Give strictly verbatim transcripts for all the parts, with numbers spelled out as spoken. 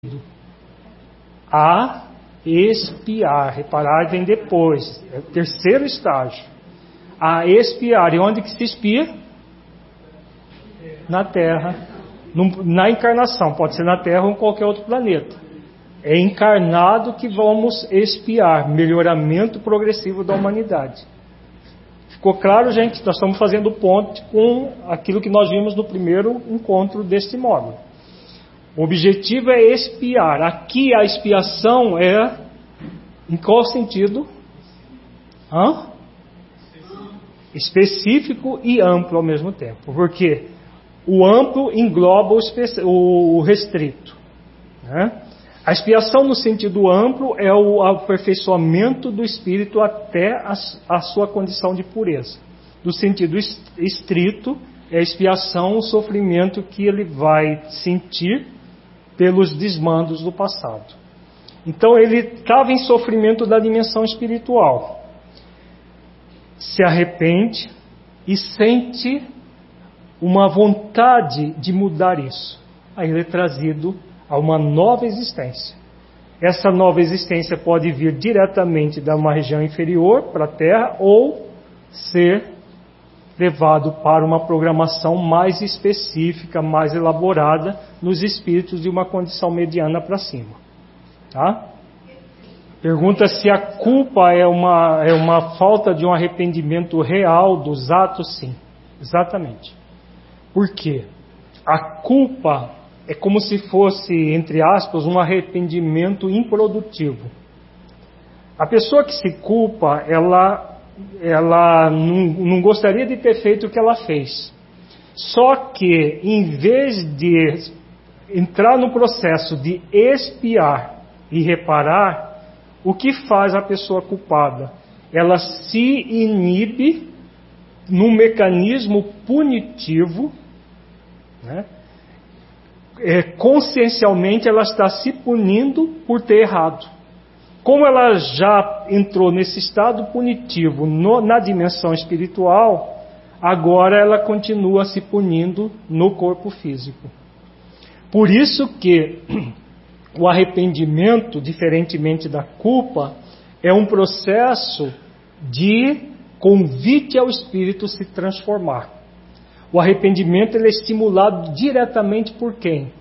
a expiar. Reparar vem depois, é o terceiro estágio. A expiar. E onde que se expia? Na Terra. Na encarnação, pode ser na Terra ou em qualquer outro planeta. É encarnado que vamos expiar, melhoramento progressivo da humanidade. Ficou claro, gente? Nós estamos fazendo ponte com aquilo que nós vimos no primeiro encontro deste módulo. O objetivo é expiar. Aqui a expiação é em qual sentido? Hã? Específico e amplo ao mesmo tempo. Porque o amplo engloba o restrito, né? A expiação no sentido amplo é o aperfeiçoamento do espírito até a, a sua condição de pureza. No sentido estrito, é a expiação o sofrimento que ele vai sentir pelos desmandos do passado. Então ele estava em sofrimento da dimensão espiritual. Se arrepende e sente uma vontade de mudar isso. Aí ele é trazido a uma nova existência. Essa nova existência pode vir diretamente de uma região inferior para a Terra ou ser levado para uma programação mais específica, mais elaborada nos espíritos de uma condição mediana para cima. Tá? Pergunta se a culpa é uma, é uma falta de um arrependimento real dos atos. Sim, exatamente. Por quê? A culpa é como se fosse, entre aspas, um arrependimento improdutivo. A pessoa que se culpa, ela, ela não, não gostaria de ter feito o que ela fez. Só que, em vez de entrar no processo de expiar e reparar, o que faz a pessoa culpada? Ela se inibe num mecanismo punitivo, né? É, consciencialmente ela está se punindo por ter errado. Como ela já entrou nesse estado punitivo no, na dimensão espiritual, agora ela continua se punindo no corpo físico. Por isso que o arrependimento, diferentemente da culpa, é um processo de convite ao espírito se transformar. O arrependimento ele é estimulado diretamente por quem?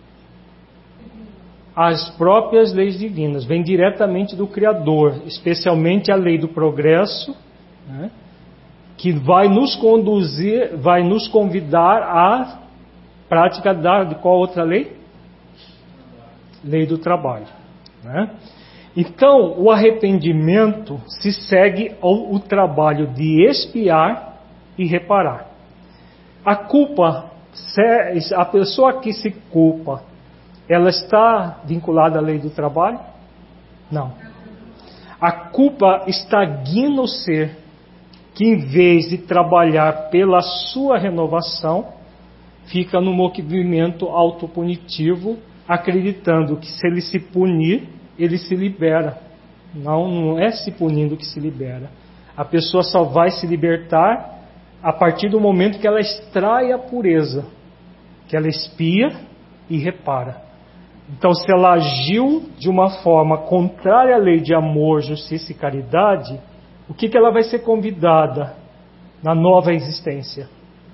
As próprias leis divinas, vem diretamente do Criador, especialmente a lei do progresso, né, que vai nos conduzir, vai nos convidar à prática da, de qual outra lei? Lei do trabalho. Né? Então, o arrependimento se segue ao o trabalho de expiar e reparar. A culpa, a pessoa que se culpa, ela está vinculada à lei do trabalho? Não. A culpa estagna o ser que, em vez de trabalhar pela sua renovação, fica no movimento autopunitivo, acreditando que se ele se punir, ele se libera. Não, não é se punindo que se libera. A pessoa só vai se libertar a partir do momento que ela extrai a pureza, que ela expia e repara. Então, se ela agiu de uma forma contrária à lei de amor, justiça e caridade, o que, que ela vai ser convidada na nova existência?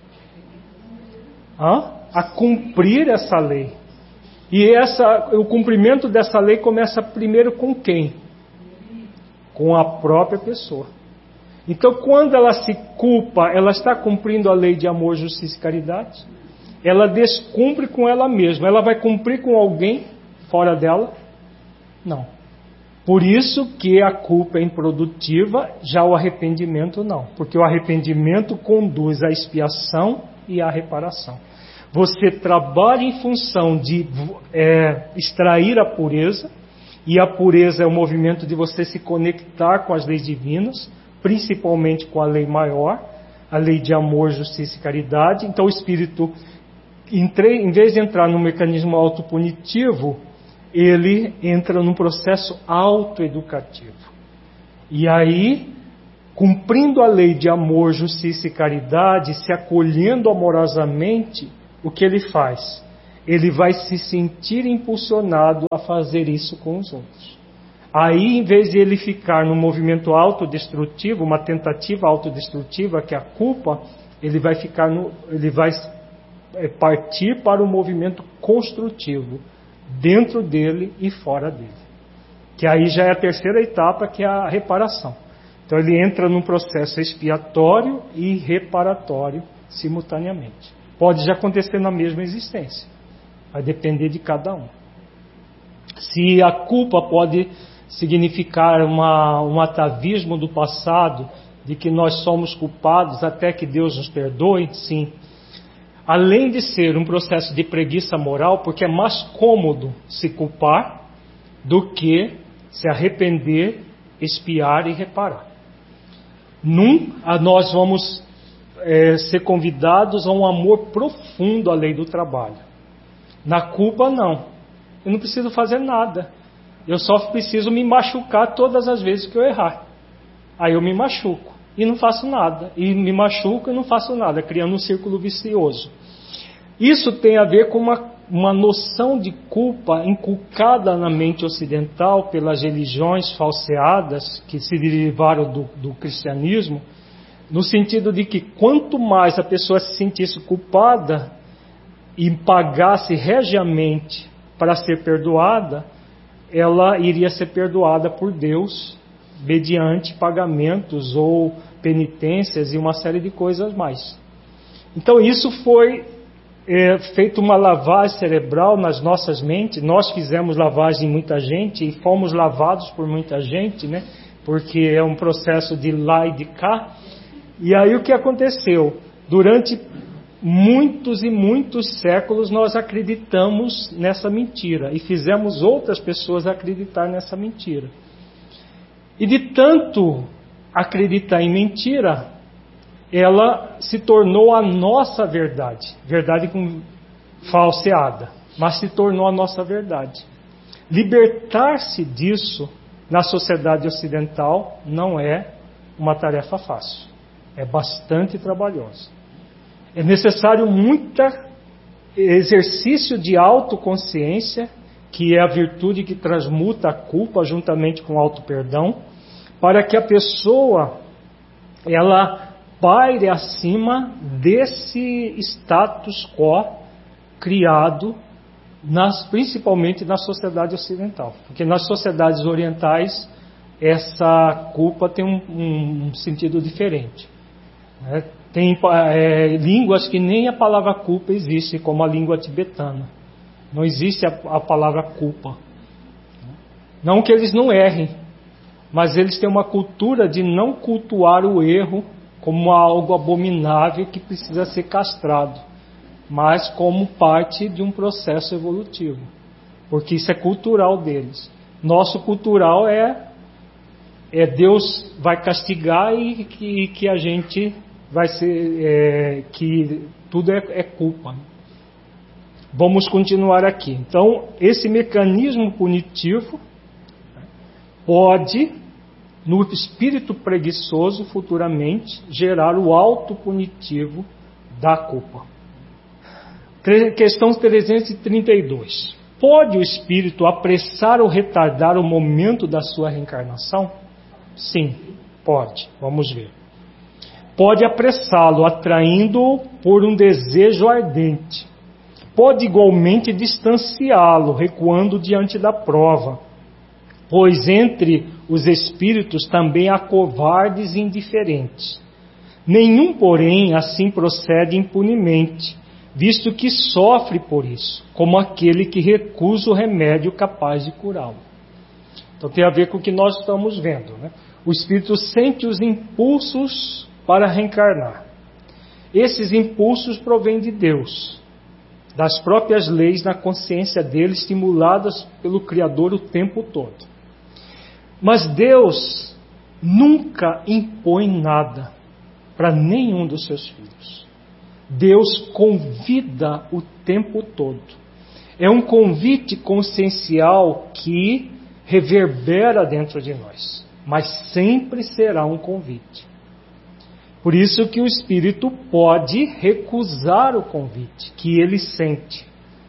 Hã? A cumprir essa lei. E essa, o cumprimento dessa lei começa primeiro com quem? Com a própria pessoa. Então, quando ela se culpa, ela está cumprindo a lei de amor, justiça e caridade? Ela descumpre com ela mesma. Ela vai cumprir com alguém fora dela? Não. Por isso que a culpa é improdutiva, já o arrependimento não. Porque o arrependimento conduz à expiação e à reparação. Você trabalha em função de é, extrair a pureza, e a pureza é o movimento de você se conectar com as leis divinas, principalmente com a lei maior, a lei de amor, justiça e caridade. Então o espírito, em vez de entrar no mecanismo autopunitivo, ele entra num processo autoeducativo. E aí, cumprindo a lei de amor, justiça e caridade, se acolhendo amorosamente, o que ele faz? ele vai se sentir impulsionado a fazer isso com os outros. Aí, em vez de ele ficar num movimento autodestrutivo, uma tentativa autodestrutiva, que é a culpa, ele vai ficar no, ele vai partir para o movimento construtivo, dentro dele e fora dele. Que aí já é a terceira etapa, que é a reparação. Então ele entra num processo expiatório e reparatório simultaneamente. Pode já acontecer na mesma existência. Vai depender de cada um. Se a culpa pode significar uma, um atavismo do passado, de que nós somos culpados até que Deus nos perdoe, sim. Além de ser um processo de preguiça moral, porque é mais cômodo se culpar do que se arrepender, expiar e reparar. Num, nós vamos é, ser convidados a um amor profundo à lei do trabalho. Na culpa, não. Eu não preciso fazer nada. Eu só preciso me machucar todas as vezes que eu errar. Aí eu me machuco e não faço nada. E me machuco e não faço nada, criando um círculo vicioso. Isso tem a ver com uma, uma noção de culpa inculcada na mente ocidental pelas religiões falseadas que se derivaram do, do cristianismo, no sentido de que quanto mais a pessoa se sentisse culpada e pagasse regiamente para ser perdoada, ela iria ser perdoada por Deus mediante pagamentos ou penitências e uma série de coisas mais. Então isso foi é, feito uma lavagem cerebral nas nossas mentes. Nós fizemos lavagem em muita gente e fomos lavados por muita gente, né? Porque é um processo de lá e de cá. E aí o que aconteceu? Durante muitos e muitos séculos nós acreditamos nessa mentira e fizemos outras pessoas acreditar nessa mentira. E de tanto acreditar em mentira, ela se tornou a nossa verdade. Verdade com falseada, mas se tornou a nossa verdade. Libertar-se disso na sociedade ocidental não é uma tarefa fácil. É bastante trabalhosa. É necessário muito exercício de autoconsciência, que é a virtude que transmuta a culpa juntamente com o auto-perdão, para que a pessoa ela paire acima desse status quo criado nas, principalmente na sociedade ocidental. Porque nas sociedades orientais essa culpa tem um, um sentido diferente. Né? Tem é, línguas que nem a palavra culpa existe, como a língua tibetana. Não existe a, a palavra culpa. Não que eles não errem, mas eles têm uma cultura de não cultuar o erro como algo abominável que precisa ser castrado, mas como parte de um processo evolutivo, porque isso é cultural deles. Nosso cultural é, é Deus vai castigar e que, que a gente vai ser, é, que tudo é, é culpa. Vamos continuar aqui. Então, esse mecanismo punitivo pode, no espírito preguiçoso, futuramente, gerar o auto-punitivo da culpa. Questão trezentos e trinta e dois. Pode o espírito apressar ou retardar o momento da sua reencarnação? Sim, pode. Vamos ver. Pode apressá-lo, atraindo-o por um desejo ardente. Pode igualmente distanciá-lo, recuando diante da prova. Pois entre os espíritos também há covardes e indiferentes. Nenhum, porém, assim procede impunemente, visto que sofre por isso, como aquele que recusa o remédio capaz de curá-lo. Então tem a ver com o que nós estamos vendo, né? O espírito sente os impulsos para reencarnar. Esses impulsos provêm de Deus, das próprias leis na consciência dele, estimuladas pelo Criador o tempo todo. Mas Deus nunca impõe nada para nenhum dos seus filhos. Deus convida o tempo todo. É um convite consciencial que reverbera dentro de nós, mas sempre será um convite. Por isso que o espírito pode recusar o convite que ele sente.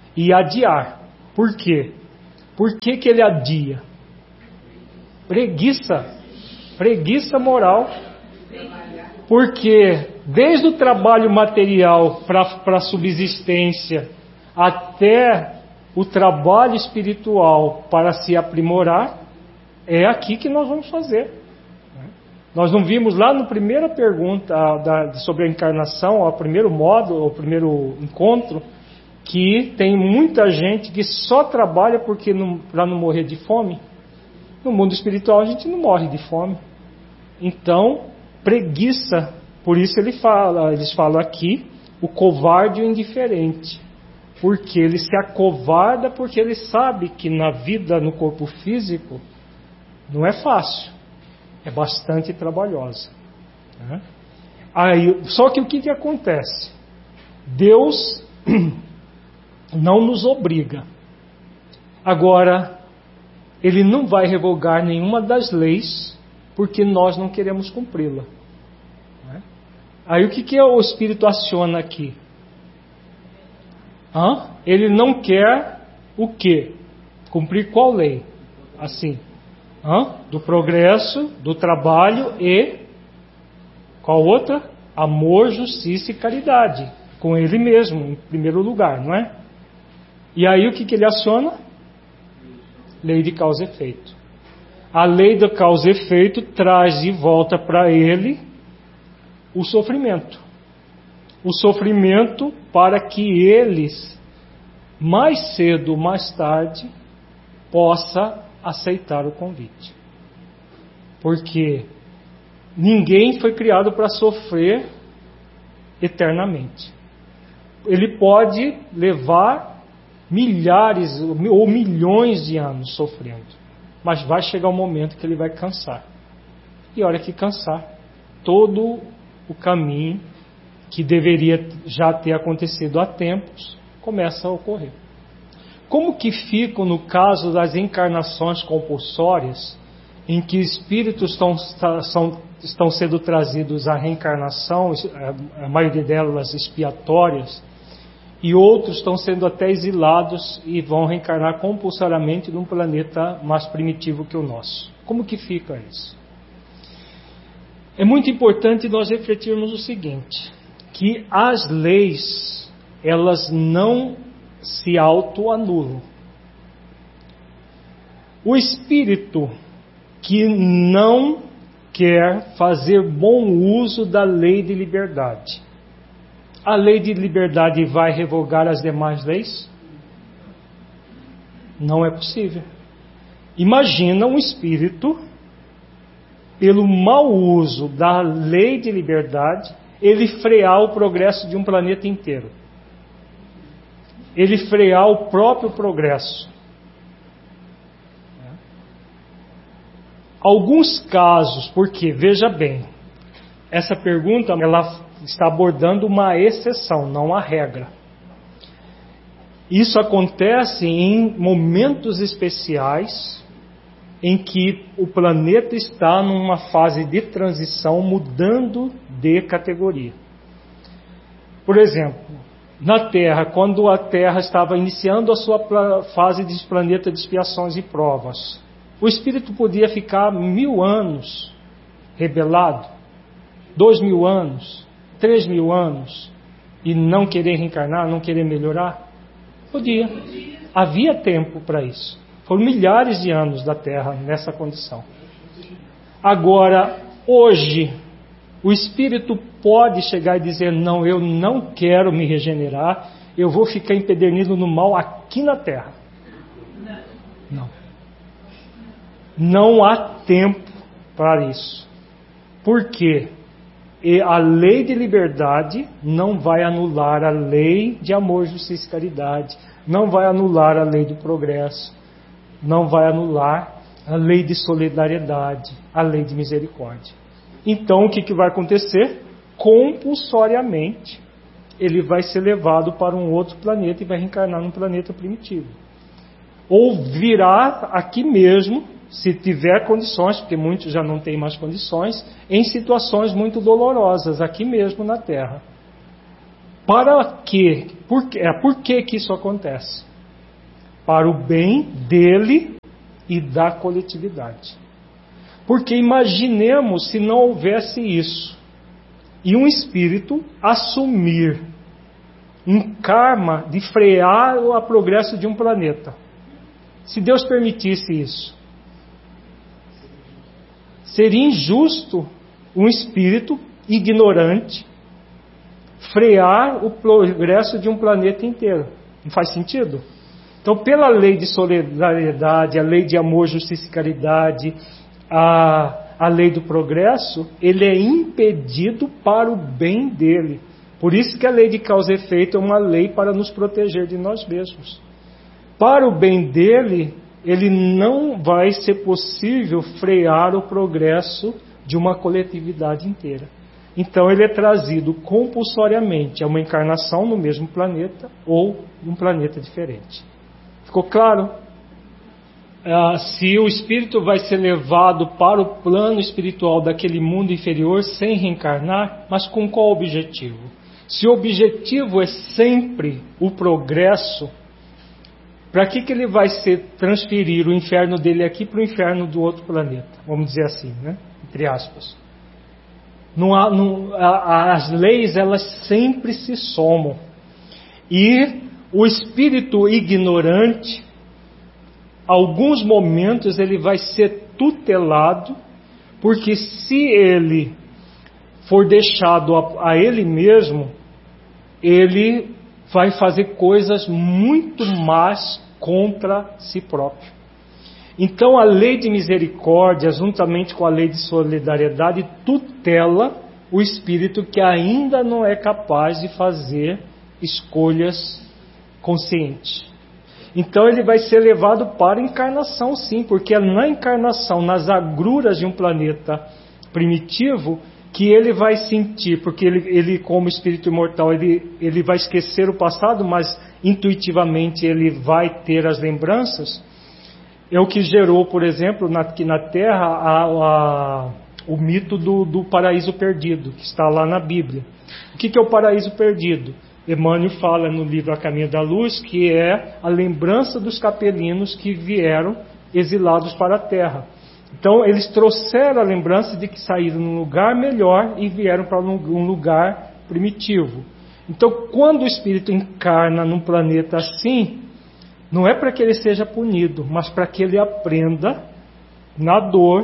e adiar. Por quê? Por que que ele adia? Preguiça. Preguiça moral. Porque desde o trabalho material para a subsistência até o trabalho espiritual para se aprimorar, é aqui que nós vamos fazer. Nós não vimos lá na primeira pergunta da, sobre a encarnação, o primeiro módulo, o primeiro encontro, que tem muita gente que só trabalha porque para não morrer de fome. No mundo espiritual a gente não morre de fome. Então, preguiça, por isso ele fala, eles falam aqui, o covarde e o indiferente. Porque ele se acovarda porque ele sabe que na vida, no corpo físico, não é fácil. É bastante trabalhosa. Né? Aí, só que o que, que acontece? Deus não nos obriga. Agora, Ele não vai revogar nenhuma das leis porque nós não queremos cumpri-la. Né? Aí o que, que o Espírito aciona aqui? Hã? Ele não quer o quê? Cumprir qual lei? Assim. Hã? Do progresso, do trabalho e qual outra? Amor, justiça e caridade. Com ele mesmo, em primeiro lugar, não é? E aí o que, que ele aciona? Lei de causa e efeito. A lei da causa e efeito traz de volta para ele o sofrimento. O sofrimento para que eles, mais cedo ou mais tarde, possa aceitar o convite. Porque ninguém foi criado para sofrer eternamente. Ele pode levar milhares ou milhões de anos sofrendo, mas vai chegar um momento que ele vai cansar. E a hora que cansar, todo o caminho que deveria já ter acontecido há tempos começa a ocorrer. Como que ficam no caso das encarnações compulsórias, em que espíritos estão, são, estão sendo trazidos à reencarnação, a maioria delas expiatórias, e outros estão sendo até exilados e vão reencarnar compulsoriamente num planeta mais primitivo que o nosso? Como que fica isso? É muito importante nós refletirmos o seguinte, que as leis, elas não se autoanulam. O espírito que não quer fazer bom uso da lei de liberdade, a lei de liberdade vai revogar as demais leis? Não é possível. Imagina um espírito, pelo mau uso da lei de liberdade, ele frear o progresso de um planeta inteiro. Ele frear o próprio progresso. Alguns casos, porque, veja bem, essa pergunta ela está abordando uma exceção, não a regra. Isso acontece em momentos especiais em que o planeta está numa fase de transição, mudando de categoria. Por exemplo, na Terra, quando a Terra estava iniciando a sua fase de planeta de expiações e provas, o espírito podia ficar mil anos rebelado, dois mil anos, três mil anos, e não querer reencarnar, não querer melhorar? Podia. Havia tempo para isso. Foram milhares de anos da Terra nessa condição. Agora, hoje, o espírito pode chegar e dizer: não, eu não quero me regenerar, eu vou ficar empedernido no mal aqui na Terra. Não. Não há tempo para isso. Por quê? E a lei de liberdade não vai anular a lei de amor, justiça e caridade, não vai anular a lei do progresso, não vai anular a lei de solidariedade, a lei de misericórdia. Então o que, que vai acontecer? Compulsoriamente ele vai ser levado para um outro planeta e vai reencarnar num planeta primitivo. Ou virá aqui mesmo, se tiver condições, porque muitos já não têm mais condições, em situações muito dolorosas, aqui mesmo na Terra. Para quê? Por, é, por que que isso acontece? Para o bem dele e da coletividade. Porque imaginemos se não houvesse isso, e um espírito assumir um karma de frear o progresso de um planeta. Se Deus permitisse isso, seria injusto um espírito ignorante frear o progresso de um planeta inteiro. Não faz sentido? Então, pela lei de solidariedade, a lei de amor, justiça e caridade, a, a lei do progresso, ele é impedido para o bem dele. Por isso que a lei de causa e efeito é uma lei para nos proteger de nós mesmos. Para o bem dele, ele não vai ser possível frear o progresso de uma coletividade inteira. Então ele é trazido compulsoriamente a uma encarnação no mesmo planeta ou em um planeta diferente. Ficou claro? Ah, se o espírito vai ser levado para o plano espiritual daquele mundo inferior sem reencarnar, mas com qual objetivo? Se o objetivo é sempre o progresso, para que, que ele vai ser transferir o inferno dele aqui para o inferno do outro planeta? Vamos dizer assim, né? Entre aspas. Não há, não, a, as leis, elas sempre se somam. E o espírito ignorante, alguns momentos ele vai ser tutelado, porque se ele for deixado a, a ele mesmo, ele vai fazer coisas muito más contra si próprio. Então a lei de misericórdia, juntamente com a lei de solidariedade, tutela o espírito que ainda não é capaz de fazer escolhas conscientes. Então ele vai ser levado para a encarnação, sim, porque é na encarnação, nas agruras de um planeta primitivo, que ele vai sentir, porque ele, ele como espírito imortal, ele, ele vai esquecer o passado, mas intuitivamente ele vai ter as lembranças. É o que gerou, por exemplo, na, aqui na Terra, a, a, o mito do, do paraíso perdido, que está lá na Bíblia. O que, que é o paraíso perdido? Emmanuel fala no livro A Caminho da Luz, que é a lembrança dos capelinos que vieram exilados para a Terra. Então, eles trouxeram a lembrança de que saíram num lugar melhor e vieram para um lugar primitivo. Então, quando o espírito encarna num planeta assim, não é para que ele seja punido, mas para que ele aprenda, na dor,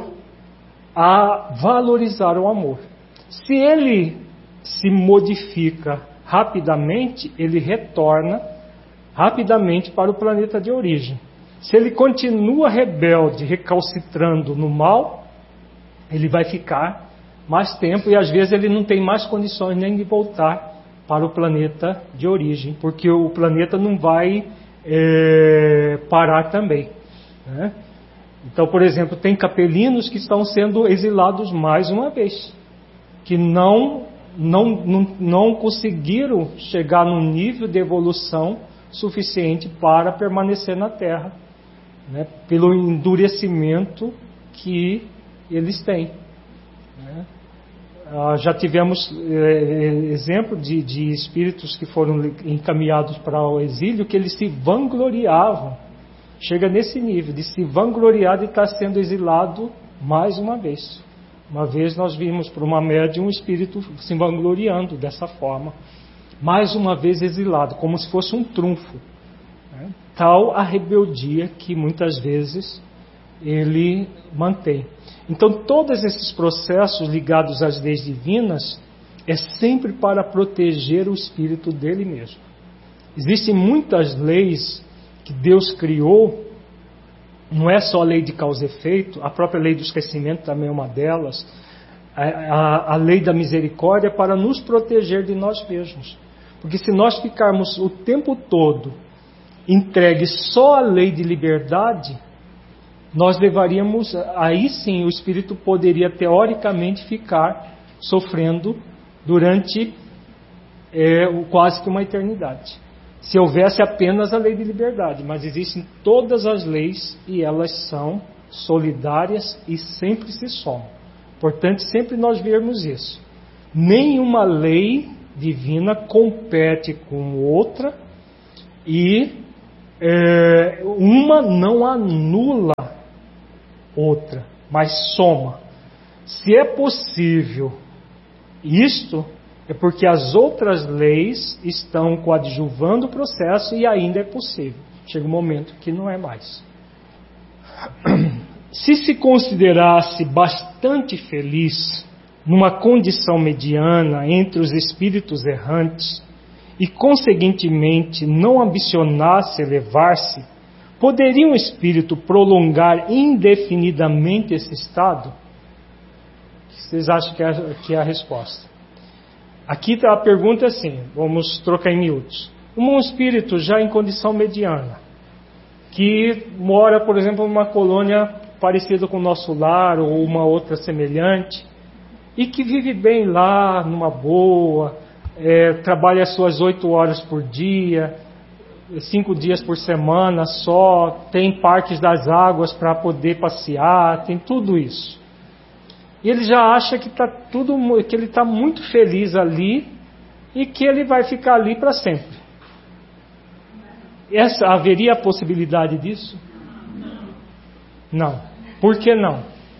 a valorizar o amor. Se ele se modifica rapidamente, ele retorna rapidamente para o planeta de origem. Se ele continua rebelde, recalcitrando no mal, ele vai ficar mais tempo e às vezes ele não tem mais condições nem de voltar para o planeta de origem, porque o planeta não vai é, parar também, né? Então, por exemplo, tem capelinos que estão sendo exilados mais uma vez, que não, não, não, não conseguiram chegar num nível de evolução suficiente para permanecer na Terra, né, pelo endurecimento que eles têm, né? Ah, já tivemos é, exemplo de, de espíritos que foram encaminhados para o exílio, que eles se vangloriavam. Chega nesse nível de se vangloriar de estar sendo exilado mais uma vez. Uma vez nós vimos por uma médium um espírito se vangloriando dessa forma, mais uma vez exilado, como se fosse um trunfo, né? Tal a rebeldia que muitas vezes ele mantém. Então todos esses processos ligados às leis divinas é sempre para proteger o espírito dele mesmo. Existem muitas leis que Deus criou, não é só a lei de causa e efeito, a própria lei do esquecimento também é uma delas, a, a, a lei da misericórdia é para nos proteger de nós mesmos. Porque se nós ficarmos o tempo todo entregues só à lei de liberdade, nós levaríamos, aí sim o espírito poderia teoricamente ficar sofrendo durante é, quase que uma eternidade. Se houvesse apenas a lei de liberdade, mas existem todas as leis e elas são solidárias e sempre se somam. Importante sempre nós vermos isso. Nenhuma lei divina compete com outra e é, uma não anula outra, mas soma. Se é possível isto, é porque as outras leis estão coadjuvando o processo e ainda é possível. Chega um momento que não é mais. Se se considerasse bastante feliz numa condição mediana entre os espíritos errantes e, conseguintemente, não ambicionasse elevar-se, poderia um espírito prolongar indefinidamente esse estado? O que vocês acham que é, que é a resposta? Aqui a pergunta é assim, vamos trocar em miúdos. Um espírito já em condição mediana, que mora, por exemplo, numa colônia parecida com o nosso lar ou uma outra semelhante, e que vive bem lá, numa boa, é, trabalha as suas oito horas por dia, cinco dias por semana só, tem parques das águas para poder passear, tem tudo isso. E ele já acha que, tá tudo, que ele está muito feliz ali e que ele vai ficar ali para sempre. Essa, haveria a possibilidade disso? Não. Por que não?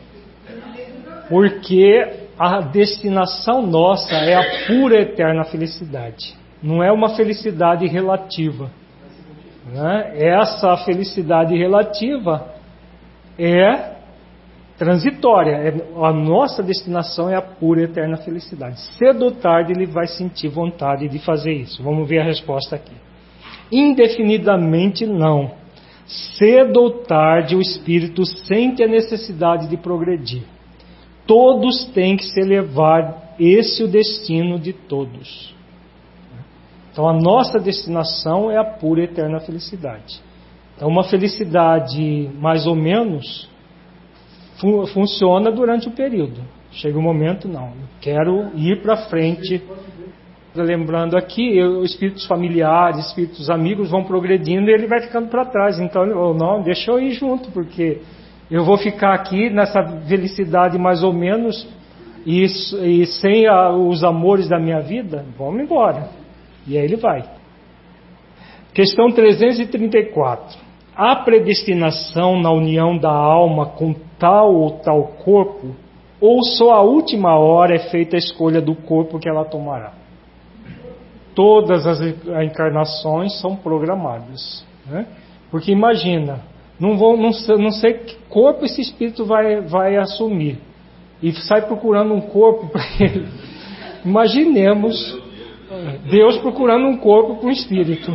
Porque a destinação nossa é a pura eterna felicidade. Não é uma felicidade relativa. Né? Essa felicidade relativa é transitória. É, a nossa destinação é a pura eterna felicidade. Cedo ou tarde ele vai sentir vontade de fazer isso. Vamos ver a resposta aqui. Indefinidamente não. Cedo ou tarde o espírito sente a necessidade de progredir. Todos têm que se elevar, esse é o destino de todos. Então a nossa destinação é a pura e eterna felicidade. Então uma felicidade mais ou menos fun- funciona durante o período. Chega um momento, não, eu quero ir para frente. Lembrando aqui, eu, espíritos familiares, espíritos amigos vão progredindo e ele vai ficando para trás. Então, ou não, deixa eu ir junto, porque eu vou ficar aqui nessa felicidade mais ou menos e, e sem a, os amores da minha vida, vamos embora. E aí ele vai. Questão trezentos e trinta e quatro. Há predestinação na união da alma com tal ou tal corpo? Ou só a última hora é feita a escolha do corpo que ela tomará? Todas as encarnações são programadas, né? Porque imagina, não, vou, não, não sei que corpo esse espírito vai, vai assumir e sai procurando um corpo para ele. Imaginemos Deus procurando um corpo para um espírito.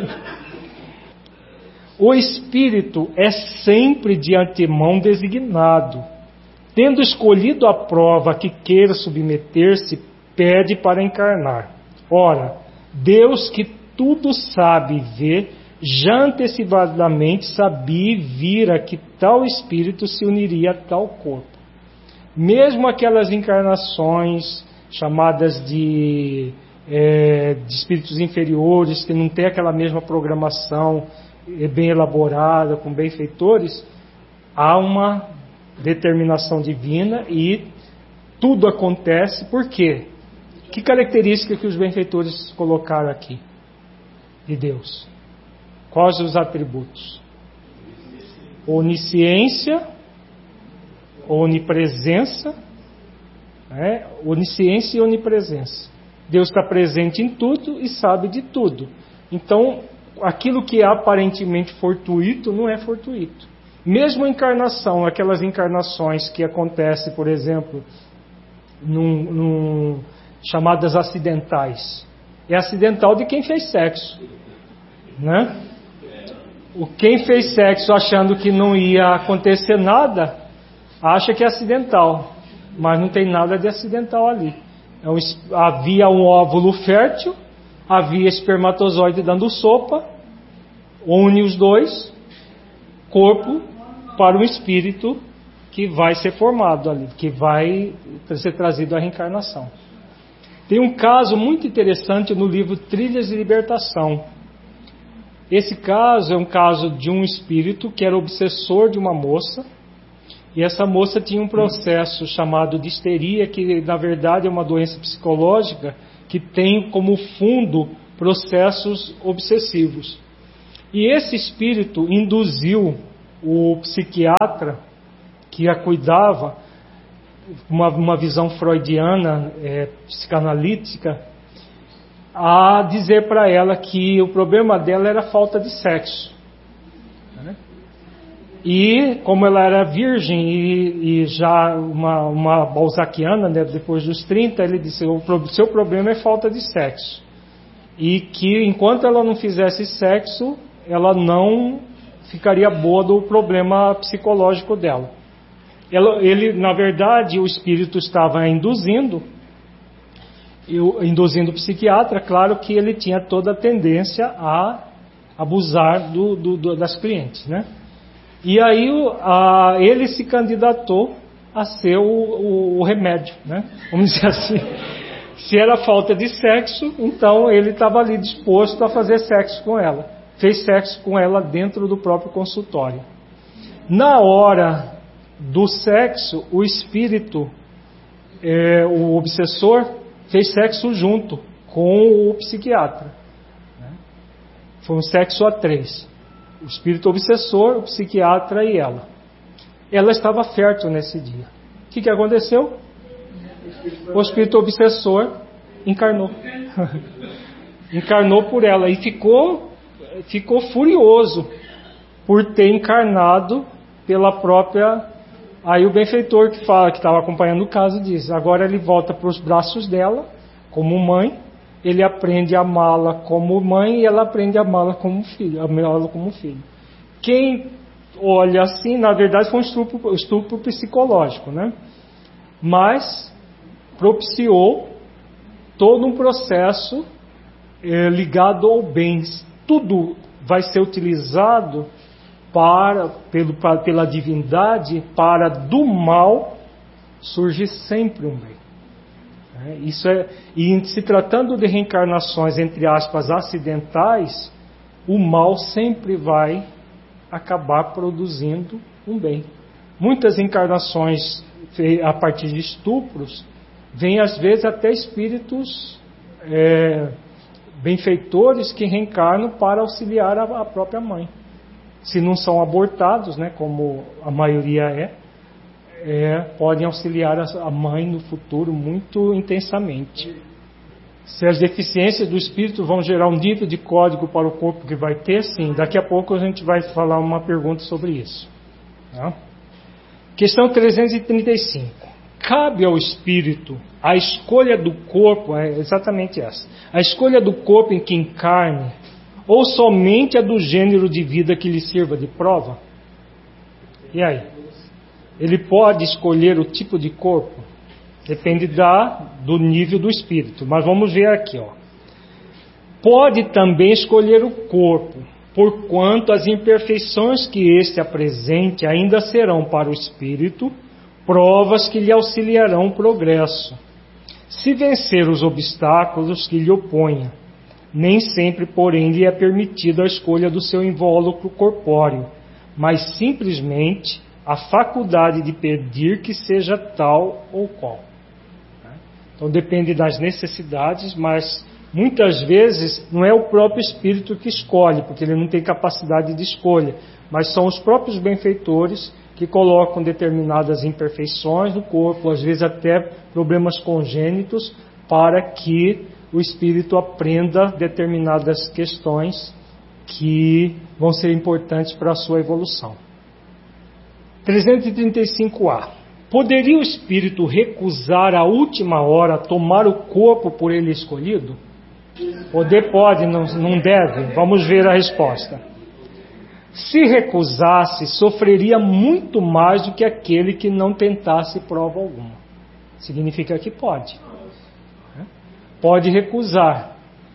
O espírito é sempre de antemão designado. Tendo escolhido a prova que queira submeter-se, pede para encarnar. Ora, Deus, que tudo sabe e vê, já antecipadamente sabia e vira que tal espírito se uniria a tal corpo. Mesmo aquelas encarnações chamadas de, é, de espíritos inferiores, que não tem aquela mesma programação bem elaborada, com benfeitores, há uma determinação divina e tudo acontece. Por quê? Que característica que os benfeitores colocaram aqui de Deus? Quais os atributos? Onisciência, onipresença, né? Onisciência e onipresença. Deus está presente em tudo e sabe de tudo. Então, aquilo que é aparentemente fortuito não é fortuito. Mesmo a encarnação, aquelas encarnações que acontecem, por exemplo, num, num, chamadas acidentais. É acidental de quem fez sexo, né? O quem fez sexo achando que não ia acontecer nada, acha que é acidental, mas não tem nada de acidental ali. Então, havia um óvulo fértil, havia espermatozoide dando sopa, une os dois, corpo para um espírito que vai ser formado ali, que vai ser trazido à reencarnação. Tem um caso muito interessante no livro Trilhas de Libertação. Esse caso é um caso de um espírito que era obsessor de uma moça, e essa moça tinha um processo chamado de histeria, que na verdade é uma doença psicológica que tem como fundo processos obsessivos. E esse espírito induziu o psiquiatra que a cuidava, uma, uma visão freudiana, é, psicanalítica, a dizer para ela que o problema dela era a falta de sexo. Né? E como ela era virgem e, e já uma, uma balzaquiana, né, depois dos trinta, ele disse: o seu problema é falta de sexo. E que enquanto ela não fizesse sexo, ela não ficaria boa do problema psicológico dela. Ela, ele, na verdade, o espírito estava induzindo, eu, induzindo o psiquiatra. Claro que ele tinha toda a tendência a abusar do, do, do, das clientes, né? E aí a, ele se candidatou a ser o, o, o remédio, né? Vamos dizer assim. Se era falta de sexo, então ele estava ali disposto a fazer sexo com ela. Fez sexo com ela dentro do próprio consultório. Na hora do sexo, o espírito, é, o obsessor, fez sexo junto com o psiquiatra. Foi um sexo a três. O espírito obsessor, o psiquiatra e ela. Ela estava fértil nesse dia. O que, que aconteceu? O espírito obsessor encarnou. Encarnou por ela e ficou, ficou furioso por ter encarnado pela própria... Aí o benfeitor que fala, que estava acompanhando o caso, diz: agora ele volta para os braços dela como mãe, ele aprende a amá-la como mãe e ela aprende a amá-la como filho, amá-la como filho. Quem olha assim, na verdade foi um estupro, estupro psicológico, né? Mas propiciou todo um processo eh, ligado ao bem. Tudo vai ser utilizado para, pelo, para, pela divindade, para do mal surge sempre um bem. É, isso é, e se tratando de reencarnações, entre aspas, acidentais, o mal sempre vai acabar produzindo um bem. Muitas encarnações a partir de estupros, vêm às vezes até espíritos é, benfeitores que reencarnam para auxiliar a, a própria mãe. Se não são abortados, né, como a maioria é, é podem auxiliar a, a mãe no futuro muito intensamente. Se as deficiências do espírito vão gerar um nível de código para o corpo que vai ter, sim. Daqui a pouco a gente vai falar uma pergunta sobre isso. Tá? Questão trezentos e trinta e cinco. Cabe ao espírito a escolha do corpo, é exatamente essa, a escolha do corpo em que encarne, ou somente a do gênero de vida que lhe sirva de prova? E aí? Ele pode escolher o tipo de corpo? Depende da, do nível do espírito. Mas vamos ver aqui, ó. Pode também escolher o corpo, porquanto as imperfeições que este apresente ainda serão para o espírito provas que lhe auxiliarão o progresso. Se vencer os obstáculos que lhe oponha, nem sempre, porém, lhe é permitida a escolha do seu invólucro corpóreo, mas simplesmente a faculdade de pedir que seja tal ou qual. Então depende das necessidades, mas muitas vezes não é o próprio espírito que escolhe, porque ele não tem capacidade de escolha, mas são os próprios benfeitores que colocam determinadas imperfeições no corpo, às vezes até problemas congênitos, para que o espírito aprenda determinadas questões que vão ser importantes para a sua evolução. trezentos e trinta e cinco A. Poderia o espírito recusar à última hora tomar o corpo por ele escolhido? Poder pode, não, não deve? Vamos ver a resposta. Se recusasse, sofreria muito mais do que aquele que não tentasse prova alguma. Significa que pode. Pode recusar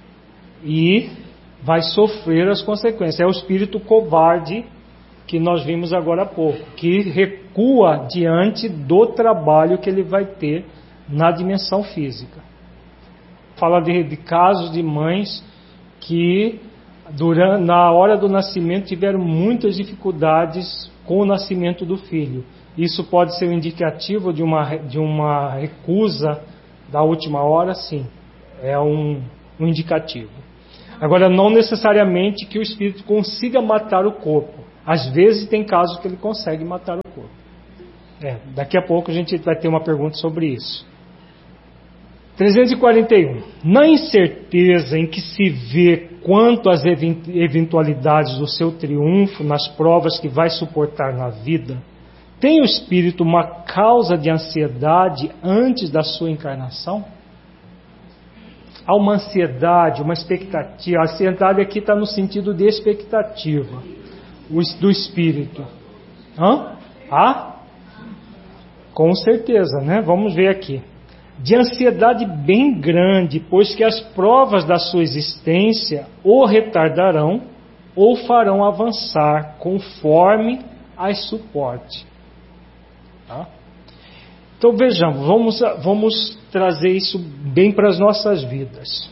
e vai sofrer as consequências. É o espírito covarde que nós vimos agora há pouco, que recua diante do trabalho que ele vai ter na dimensão física. Fala de, de casos de mães que durante, na hora do nascimento tiveram muitas dificuldades com o nascimento do filho. Isso pode ser um indicativo de uma, de uma recusa da última hora, sim. é um, um indicativo. Agora, não necessariamente que o espírito consiga matar o corpo. Às vezes tem casos que ele consegue matar o corpo. É, daqui a pouco a gente vai ter uma pergunta sobre isso. trezentos e quarenta e um. Na incerteza em que se vê quanto às eventualidades do seu triunfo nas provas que vai suportar na vida, tem o espírito uma causa de ansiedade antes da sua encarnação? Há uma ansiedade, uma expectativa. A ansiedade aqui está no sentido de expectativa do espírito. Hã? Há? Com certeza, né? Vamos ver aqui. De ansiedade bem grande, pois que as provas da sua existência o retardarão ou farão avançar conforme as suporte. Tá? Então vejamos, vamos, vamos trazer isso bem para as nossas vidas.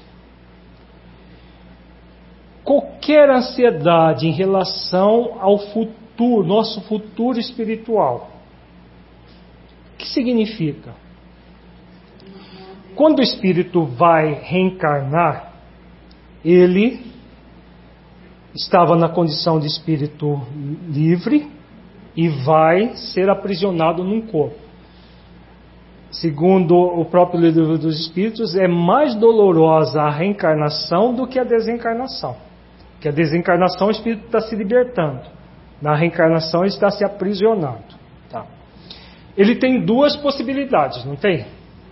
Qualquer ansiedade em relação ao futuro, nosso futuro espiritual, o que significa? Quando o espírito vai reencarnar, ele estava na condição de espírito livre e vai ser aprisionado num corpo. Segundo o próprio livro dos Espíritos, é mais dolorosa a reencarnação do que a desencarnação. Porque a desencarnação o espírito está se libertando. Na reencarnação ele está se aprisionando. Tá. Ele tem duas possibilidades, não tem?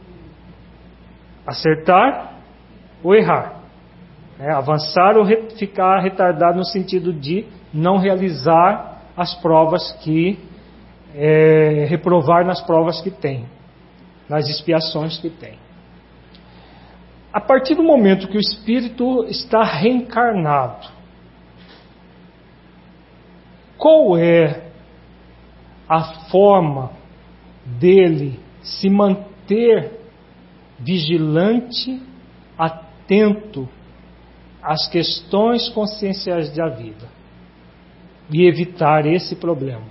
Acertar ou errar. É, avançar ou re- ficar retardado no sentido de não realizar as provas que... É, reprovar nas provas que tem. Nas expiações que tem. A partir do momento que o espírito está reencarnado, qual é a forma dele se manter vigilante, atento às questões conscienciais da vida e evitar esse problema?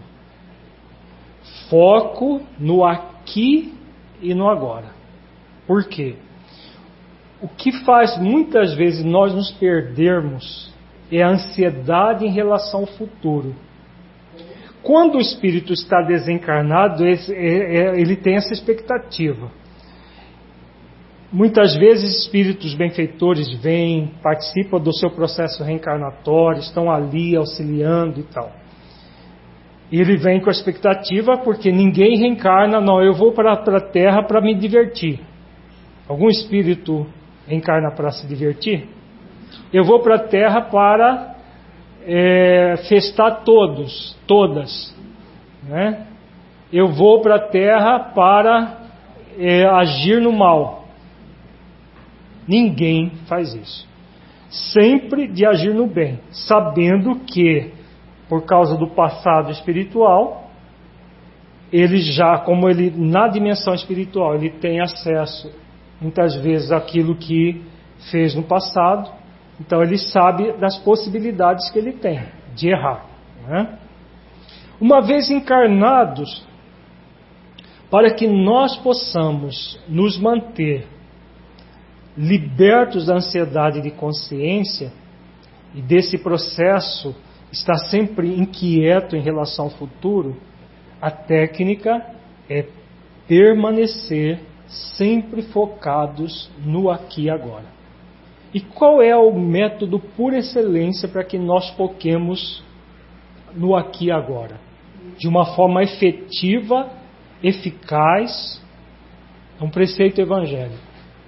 Foco no aqui e no agora. Por quê? O que faz muitas vezes nós nos perdermos é a ansiedade em relação ao futuro. Quando o espírito está desencarnado, ele tem essa expectativa. Muitas vezes espíritos benfeitores vêm, participam do seu processo reencarnatório, estão ali auxiliando e tal. E ele vem com a expectativa, porque ninguém reencarna, não, eu vou para a Terra para me divertir. Algum espírito reencarna para se divertir? Eu vou para a Terra para é, festar todos, todas. Né? Eu vou para a Terra para é, agir no mal. Ninguém faz isso. Sempre de agir no bem, sabendo que, por causa do passado espiritual, ele já, como ele na dimensão espiritual, ele tem acesso muitas vezes àquilo que fez no passado, então ele sabe das possibilidades que ele tem de errar. Né? Uma vez encarnados, para que nós possamos nos manter libertos da ansiedade de consciência e desse processo está sempre inquieto em relação ao futuro, a técnica é permanecer sempre focados no aqui e agora. E qual é o método por excelência para que nós foquemos no aqui e agora? De uma forma efetiva, eficaz, é um preceito evangélico.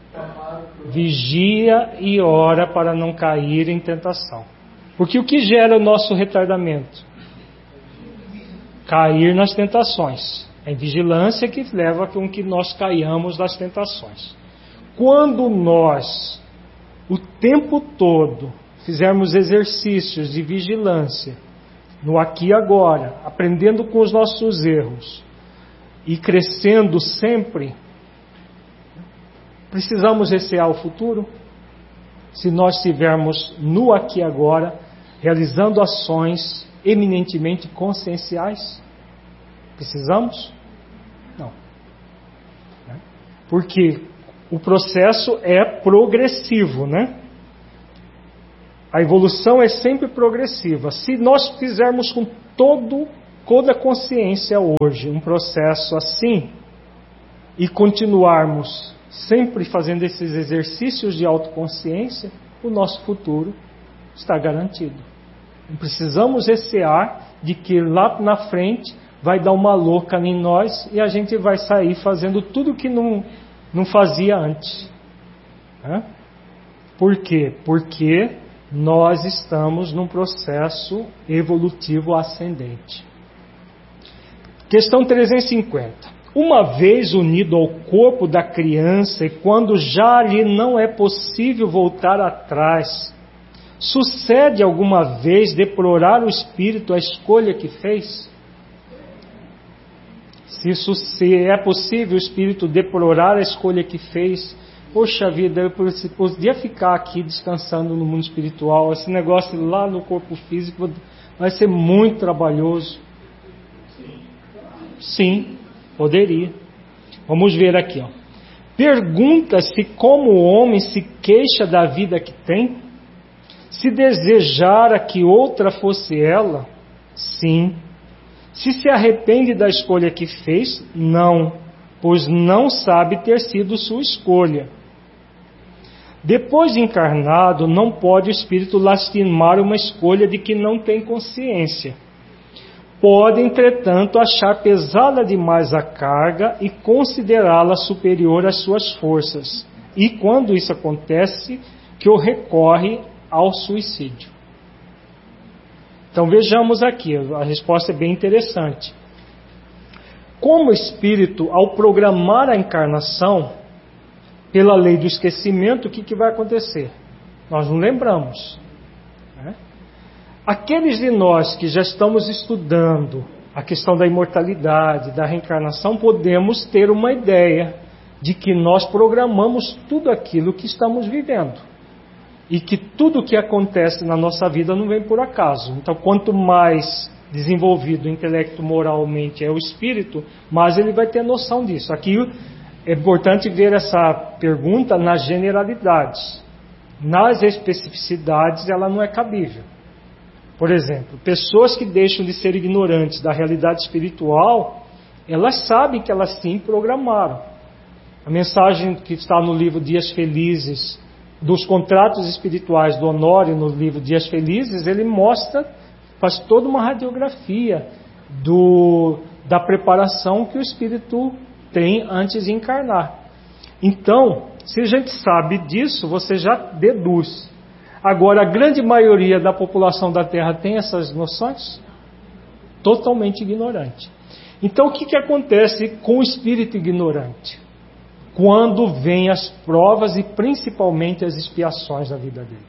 Vigia e ora para não cair em tentação. Porque o que gera o nosso retardamento? Cair nas tentações. É a vigilância que leva com que nós caiamos nas tentações. Quando nós, o tempo todo, fizermos exercícios de vigilância, no aqui e agora, aprendendo com os nossos erros e crescendo sempre, precisamos recear o futuro? Se nós estivermos no aqui e agora, realizando ações eminentemente conscienciais? Precisamos? Não. Porque o processo é progressivo, né? A evolução é sempre progressiva. Se nós fizermos com todo, toda a consciência hoje um processo assim e continuarmos sempre fazendo esses exercícios de autoconsciência, o nosso futuro está garantido. Não precisamos recear de que lá na frente vai dar uma louca em nós e a gente vai sair fazendo tudo que não, não fazia antes. Né? Por quê? Porque nós estamos num processo evolutivo ascendente. Questão trezentos e cinquenta. Uma vez unido ao corpo da criança e quando já lhe não é possível voltar atrás, sucede alguma vez deplorar o espírito a escolha que fez? Se, isso, se é possível o espírito deplorar a escolha que fez, poxa vida, eu podia ficar aqui descansando no mundo espiritual, esse negócio lá no corpo físico vai ser muito trabalhoso. Sim, poderia. Vamos ver aqui, ó. Pergunta-se como o homem se queixa da vida que tem? Se desejara que outra fosse ela? Sim. Se se arrepende da escolha que fez? Não, pois não sabe ter sido sua escolha. Depois de encarnado, não pode o espírito lastimar uma escolha de que não tem consciência. Pode, entretanto, achar pesada demais a carga e considerá-la superior às suas forças. E quando isso acontece, que o recorre ao suicídio. Então vejamos aqui, a resposta é bem interessante. Como o espírito, ao programar a encarnação, pela lei do esquecimento, o que, que vai acontecer? Nós não lembramos. Né? Aqueles de nós que já estamos estudando a questão da imortalidade, da reencarnação, podemos ter uma ideia de que nós programamos tudo aquilo que estamos vivendo. E que tudo o que acontece na nossa vida não vem por acaso. Então, quanto mais desenvolvido intelecto moralmente é o espírito, mais ele vai ter noção disso. Aqui é importante ver essa pergunta nas generalidades. Nas especificidades, ela não é cabível. Por exemplo, pessoas que deixam de ser ignorantes da realidade espiritual, elas sabem que elas sim programaram. A mensagem que está no livro Dias Felizes, dos contratos espirituais do Honório, no livro Dias Felizes, ele mostra, faz toda uma radiografia do, da preparação que o espírito tem antes de encarnar. Então, se a gente sabe disso, você já deduz. Agora, a grande maioria da população da Terra tem essas noções? Totalmente ignorante. Então, o que, que acontece com o espírito ignorante? Quando vêm as provas e principalmente as expiações da vida dele.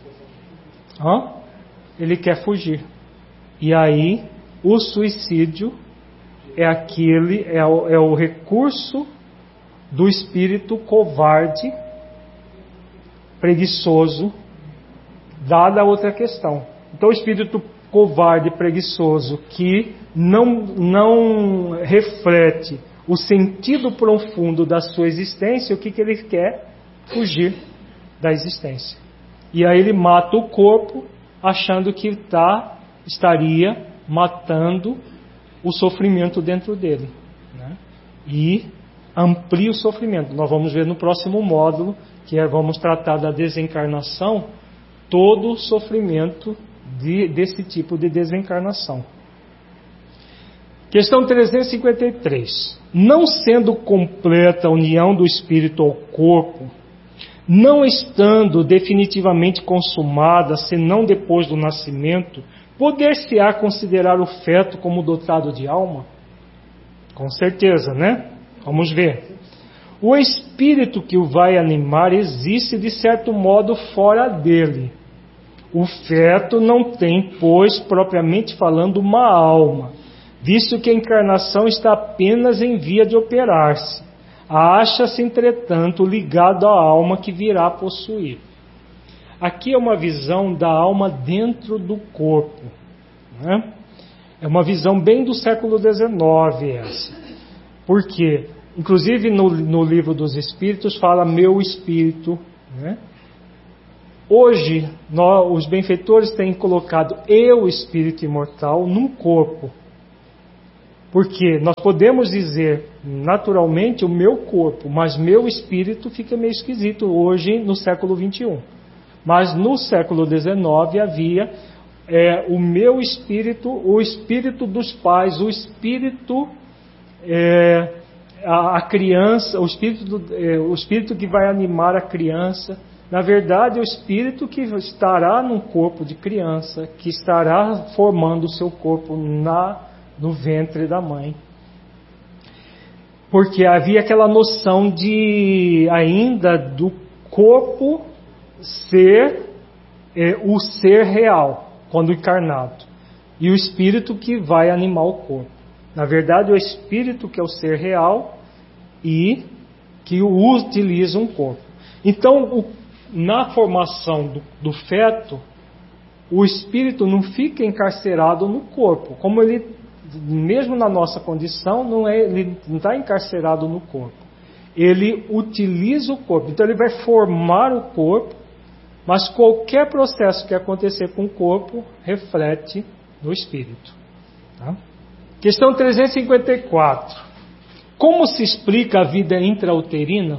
Hã? Ele quer fugir. E aí, o suicídio é aquele, é o, é o recurso do espírito covarde, preguiçoso, dada a outra questão. Então, o espírito covarde, preguiçoso, que não, não reflete o sentido profundo da sua existência, o que, que ele quer? Fugir da existência. E aí ele mata o corpo, achando que tá, estaria matando o sofrimento dentro dele. Né? E amplia o sofrimento. Nós vamos ver no próximo módulo, que é, vamos tratar da desencarnação, todo o sofrimento de, desse tipo de desencarnação. Questão trezentos e cinquenta e três. Não sendo completa a união do espírito ao corpo, não estando definitivamente consumada, senão depois do nascimento, poder-se-á considerar o feto como dotado de alma? Com certeza, né? Vamos ver. O espírito que o vai animar existe de certo modo fora dele. O feto não tem, pois, propriamente falando, uma alma, visto que a encarnação está apenas em via de operar-se. Acha-se, entretanto, ligado à alma que virá a possuir. Aqui é uma visão da alma dentro do corpo. Né? É uma visão bem do século dezenove essa. Porque inclusive no, no livro dos Espíritos fala meu espírito, né? Hoje, nós, os benfeitores têm colocado eu, espírito imortal, num corpo. Porque nós podemos dizer naturalmente o meu corpo, mas meu espírito fica meio esquisito hoje no século vinte e um. Mas no século dezenove havia é, o meu espírito, o espírito dos pais, o espírito, é, a, a criança, o espírito, do, é, o espírito que vai animar a criança. Na verdade, o espírito que estará num corpo de criança, que estará formando o seu corpo na, no ventre da mãe. Porque havia aquela noção de ainda do corpo ser é, o ser real, quando encarnado. E o espírito que vai animar o corpo. Na verdade, o espírito que é o ser real e que utiliza um corpo. Então, o na formação do, do feto, o espírito não fica encarcerado no corpo. Como ele, mesmo na nossa condição, não é, ele não está encarcerado no corpo. Ele utiliza o corpo. Então ele vai formar o corpo, mas qualquer processo que acontecer com o corpo reflete no espírito. Tá? Questão trezentos e cinquenta e quatro. Como se explica a vida intrauterina?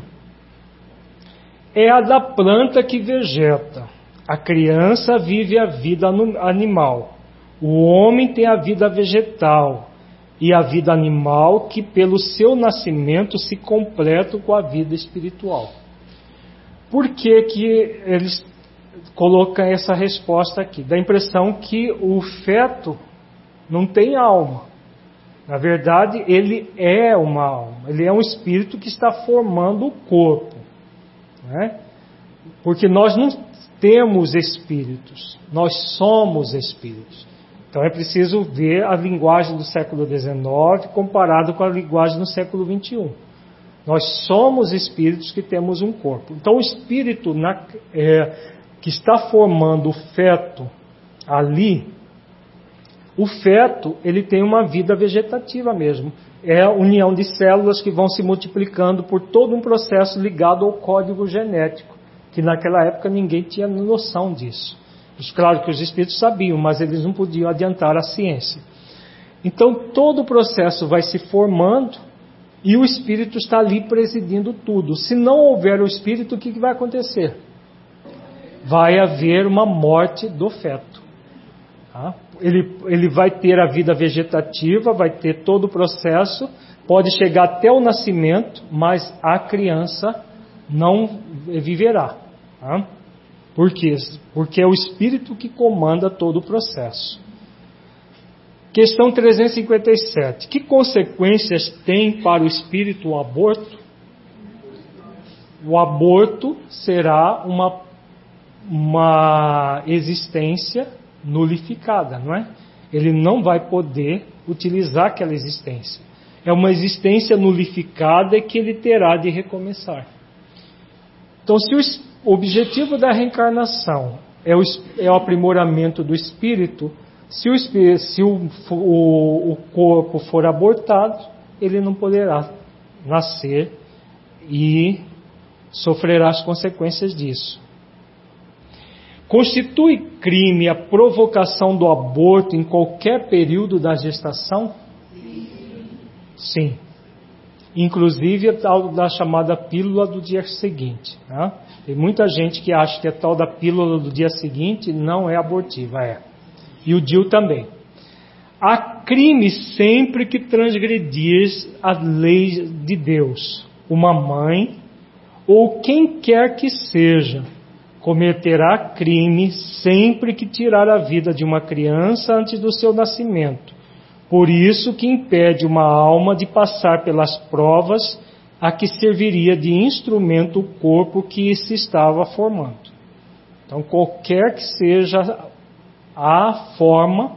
É a da planta que vegeta. A criança vive a vida animal. O homem tem a vida vegetal. E a vida animal que pelo seu nascimento se completa com a vida espiritual. Por que que eles colocam essa resposta aqui? Dá a impressão que o feto não tem alma. Na verdade, ele é uma alma. Ele é um espírito que está formando o corpo. Né? Porque nós não temos espíritos, nós somos espíritos. Então é preciso ver a linguagem do século dezenove comparado com a linguagem do século vinte e um. Nós somos espíritos que temos um corpo. Então o espírito na, é, que está formando o feto ali, o feto ele tem uma vida vegetativa mesmo. É a união de células que vão se multiplicando por todo um processo ligado ao código genético, que naquela época ninguém tinha noção disso. Claro que os espíritos sabiam, mas eles não podiam adiantar a ciência. Então todo o processo vai se formando e o espírito está ali presidindo tudo. Se não houver o espírito, o que vai acontecer? Vai haver uma morte do feto. Tá? Ele, ele vai ter a vida vegetativa, vai ter todo o processo, pode chegar até o nascimento, mas a criança não viverá. Tá? Por quê? Porque é o espírito que comanda todo o processo. Questão trezentos e cinquenta e sete. Que consequências tem para o espírito o aborto? O aborto será uma, uma existência nulificada, não é? Ele não vai poder utilizar aquela existência. É uma existência nulificada que ele terá de recomeçar. Então, se o objetivo da reencarnação é o, é o aprimoramento do espírito, se, o, se o, o, o corpo for abortado, ele não poderá nascer e sofrerá as consequências disso. Constitui crime a provocação do aborto em qualquer período da gestação? Sim. Inclusive a tal da chamada pílula do dia seguinte. Né? Tem muita gente que acha que a tal da pílula do dia seguinte não é abortiva, é. E o D I U também. Há crime sempre que transgredir a lei de Deus. Uma mãe, ou quem quer que seja, cometerá crime sempre que tirar a vida de uma criança antes do seu nascimento. Por isso que impede uma alma de passar pelas provas a que serviria de instrumento o corpo que se estava formando. Então, qualquer que seja a forma,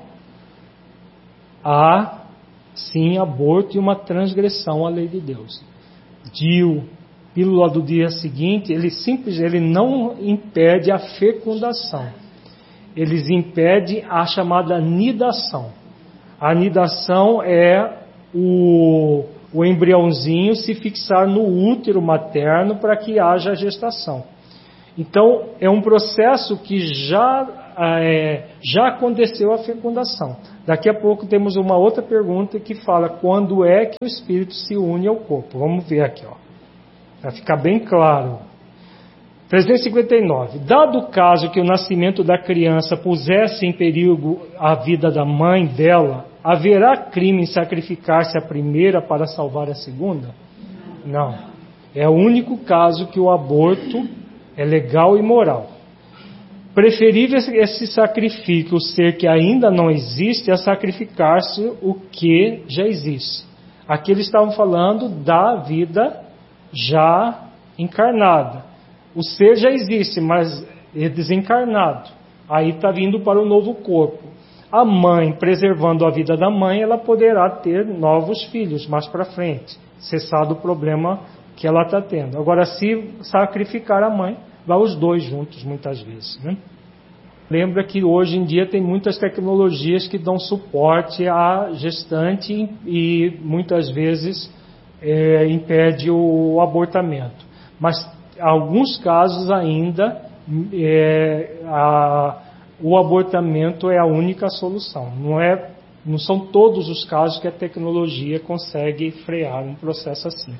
há sim aborto e uma transgressão à lei de Deus. D I U, pílula do dia seguinte, ele simplesmente ele não impede a fecundação. Eles impedem a chamada nidação. A nidação é o, o embriãozinho se fixar no útero materno para que haja a gestação. Então, é um processo que já, é, já aconteceu a fecundação. Daqui a pouco temos uma outra pergunta que fala quando é que o espírito se une ao corpo. Vamos ver aqui, ó, para ficar bem claro. trezentos e cinquenta e nove. Dado o caso que o nascimento da criança pusesse em perigo a vida da mãe dela, haverá crime em sacrificar-se a primeira para salvar a segunda? Não. É o único caso que o aborto é legal e moral. Preferível é se sacrifique o ser que ainda não existe a sacrificar-se o que já existe. Aqui eles estavam falando da vida já encarnada. O ser já existe, mas é desencarnado. Aí está vindo para o novo corpo. A mãe, preservando a vida da mãe, ela poderá ter novos filhos mais para frente, cessado o problema que ela está tendo. Agora, se sacrificar a mãe, vai os dois juntos muitas vezes, né? Lembra que hoje em dia tem muitas tecnologias que dão suporte à gestante e muitas vezes é, impede o abortamento. Mas em alguns casos ainda é, a, o abortamento é a única solução. Não, é, não são todos os casos que a tecnologia consegue frear um processo assim.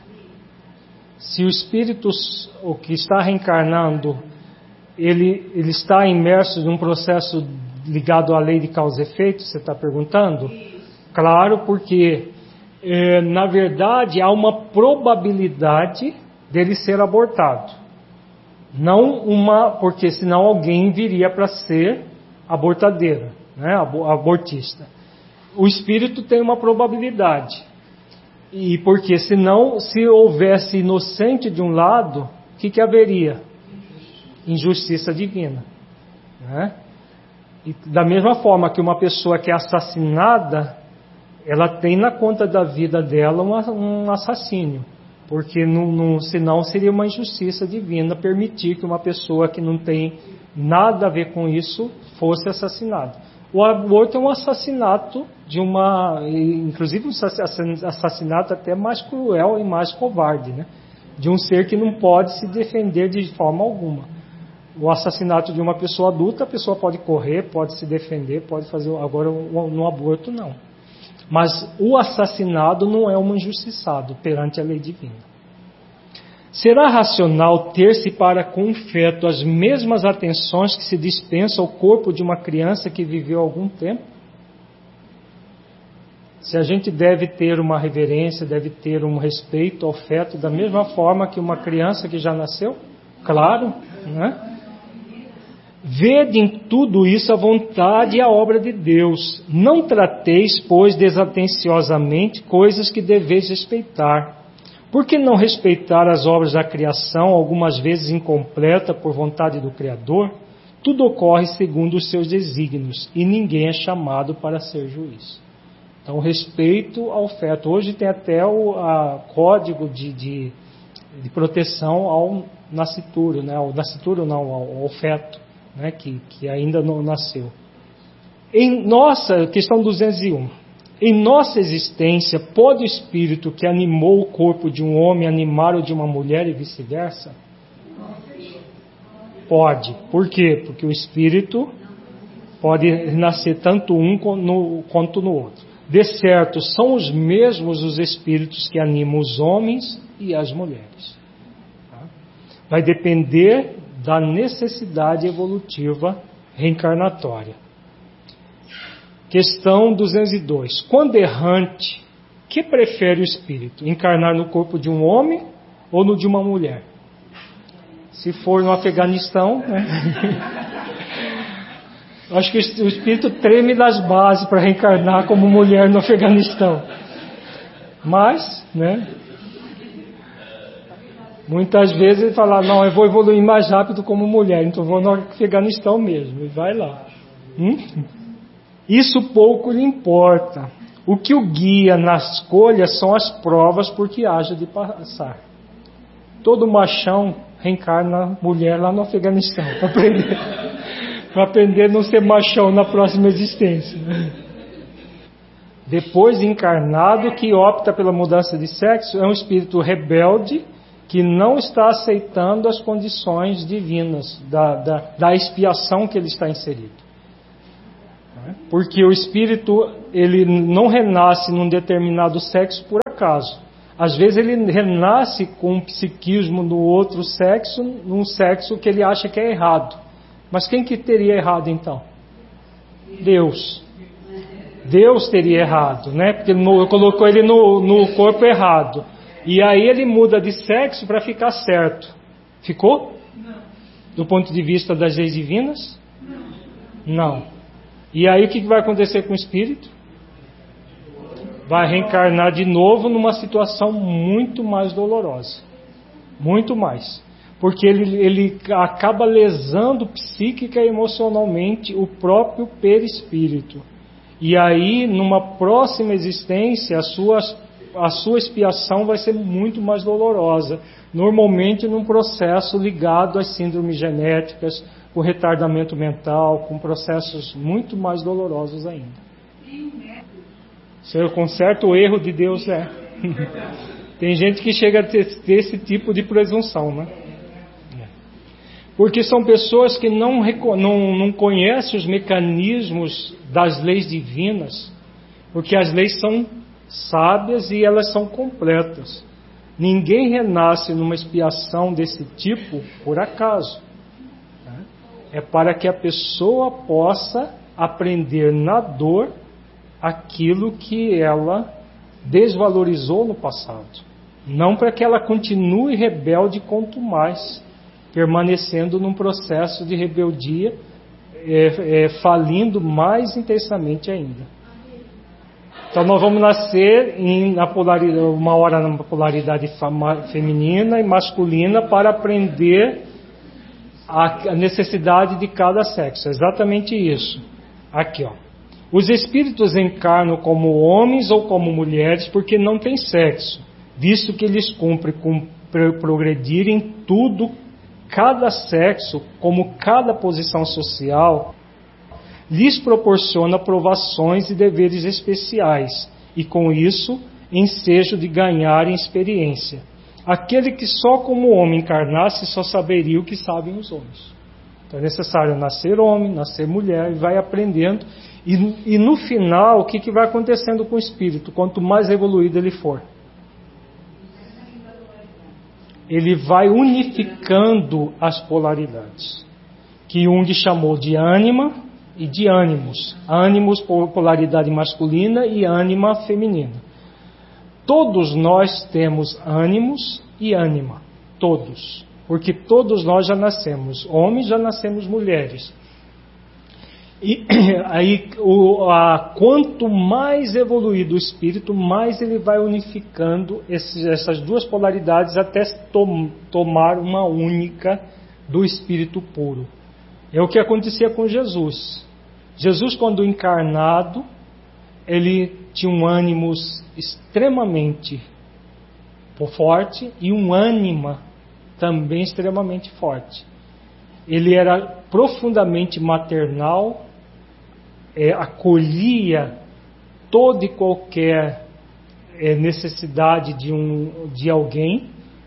Se o espírito, o que está reencarnando, ele, ele está imerso em um processo ligado à lei de causa e efeito, você está perguntando? Claro, porque é, na verdade há uma probabilidade dele ser abortado. Não uma, porque senão alguém viria para ser abortadeira, né, abortista. O espírito tem uma probabilidade. E porque senão, se houvesse inocente de um lado, o que, que haveria? Injustiça divina, né? E da mesma forma que uma pessoa que é assassinada, ela tem na conta da vida dela um assassínio, porque não, não, senão seria uma injustiça divina permitir que uma pessoa que não tem nada a ver com isso fosse assassinada. O aborto é um assassinato de uma, inclusive um assassinato até mais cruel e mais covarde, né? De um ser que não pode se defender de forma alguma. O assassinato de uma pessoa adulta, a pessoa pode correr, pode se defender, pode fazer. Agora, no aborto, não. Mas o assassinado não é um injustiçado perante a lei divina. Será racional ter-se para com o feto as mesmas atenções que se dispensa ao corpo de uma criança que viveu algum tempo? Se a gente deve ter uma reverência, deve ter um respeito ao feto da mesma forma que uma criança que já nasceu? Claro, né? Vede em tudo isso a vontade e a obra de Deus. Não trateis, pois, desatenciosamente coisas que deveis respeitar. Por que não respeitar as obras da criação, algumas vezes incompleta por vontade do Criador? Tudo ocorre segundo os seus desígnios, e ninguém é chamado para ser juiz. Então, respeito ao feto. Hoje tem até o a, código de, de, de proteção ao nascituro, né? Ao nascituro não, ao, ao feto, né? que, que ainda não nasceu. Em nossa, questão duzentos e um. Em nossa existência, pode o espírito que animou o corpo de um homem animar o de uma mulher e vice-versa? Pode. Por quê? Porque o espírito pode nascer tanto um quanto no outro. De certo, são os mesmos os espíritos que animam os homens e as mulheres. Vai depender da necessidade evolutiva reencarnatória. Questão duzentos e dois. Quando errante, que prefere o espírito? Encarnar no corpo de um homem ou no de uma mulher? Se for no Afeganistão, né? Acho que o espírito treme das bases para reencarnar como mulher no Afeganistão. Mas, né? Muitas vezes ele fala, não, eu vou evoluir mais rápido como mulher, então vou no Afeganistão mesmo. E vai lá. Hum? Isso pouco lhe importa. O que o guia na escolha são as provas por que haja de passar. Todo machão reencarna mulher lá no Afeganistão para aprender, para aprender a não ser machão na próxima existência. depois de encarnado, que opta pela mudança de sexo, é um espírito rebelde que não está aceitando as condições divinas da, da, da expiação que ele está inserido. Porque o espírito, ele não renasce num determinado sexo por acaso. Às vezes ele renasce com um psiquismo do outro sexo, num sexo que ele acha que é errado. Mas quem que teria errado então? Deus. Deus teria errado, né? Porque ele colocou ele no, no corpo errado. E aí ele muda de sexo para ficar certo. Ficou? Não. Do ponto de vista das leis divinas? Não. Não. E aí o que vai acontecer com o espírito? Vai reencarnar de novo numa situação muito mais dolorosa. Muito mais. Porque ele, ele acaba lesando psíquica e emocionalmente o próprio perispírito. E aí, numa próxima existência, a sua, a sua expiação vai ser muito mais dolorosa. Normalmente num processo ligado às síndromes genéticas, com retardamento mental, com processos muito mais dolorosos ainda. Se eu conserto o erro de Deus, é. Tem gente que chega a ter, ter esse tipo de presunção, né? Porque são pessoas que não, não, não conhecem os mecanismos das leis divinas, porque as leis são sábias e elas são completas. Ninguém renasce numa expiação desse tipo por acaso. É para que a pessoa possa aprender na dor aquilo que ela desvalorizou no passado. Não para que ela continue rebelde quanto mais, permanecendo num processo de rebeldia, é, é, falindo mais intensamente ainda. Então nós vamos nascer em na polaridade, uma hora na polaridade feminina e masculina para aprender a necessidade de cada sexo. É exatamente isso. Aqui, ó. Os espíritos encarnam como homens ou como mulheres porque não têm sexo, visto que lhes cumpre com progredir em tudo. Cada sexo, como cada posição social, lhes proporciona provações e deveres especiais, e com isso, ensejo de ganharem experiência. Aquele que só como homem encarnasse, só saberia o que sabem os homens. Então é necessário nascer homem, nascer mulher, e vai aprendendo. E, e no final, o que, que vai acontecendo com o espírito? Quanto mais evoluído ele for, ele vai unificando as polaridades, que Jung chamou de ânima e de ânimos. Ânimos, polaridade masculina, e ânima feminina. Todos nós temos ânimos e ânima, todos, porque todos nós já nascemos homens, já nascemos mulheres. E aí, o, a, quanto mais evoluído o espírito, mais ele vai unificando esses, essas duas polaridades até tom, tomar uma única do espírito puro. É o que acontecia com Jesus. Jesus, quando encarnado, ele tinha um ânimo extremamente forte e um ânima também extremamente forte. Ele era profundamente maternal, é, acolhia toda e qualquer é, necessidade de, um, de alguém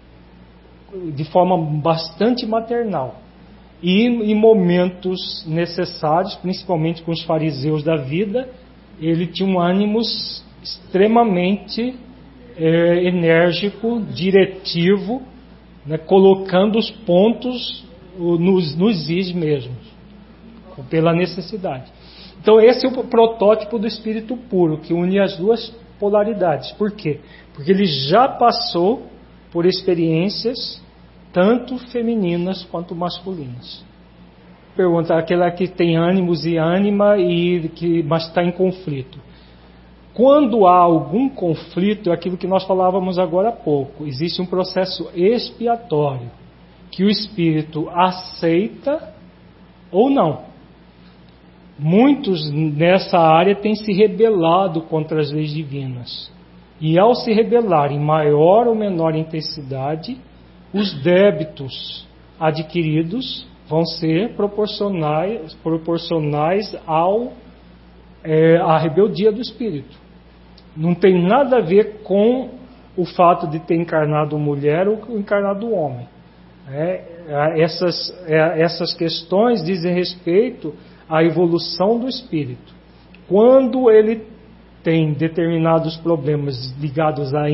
de forma bastante maternal. E em momentos necessários, principalmente com os fariseus da vida, ele tinha um ânimo extremamente é, enérgico, diretivo, né, colocando os pontos nos, nos is mesmos, pela necessidade. Então esse é o protótipo do espírito puro, que une as duas polaridades. Por quê? Porque ele já passou por experiências tanto femininas quanto masculinas. Pergunta, aquela que tem ânimos e ânima, e que, mas está em conflito. Quando há algum conflito, é aquilo que nós falávamos agora há pouco, existe um processo expiatório, que o espírito aceita ou não. Muitos nessa área têm se rebelado contra as leis divinas. E ao se rebelar em maior ou menor intensidade, os débitos adquiridos vão ser proporcionais, proporcionais ao, é, à rebeldia do espírito. Não tem nada a ver com o fato de ter encarnado mulher ou encarnado homem. É, essas, é, essas questões dizem respeito à evolução do espírito. Quando ele tem determinados problemas ligados à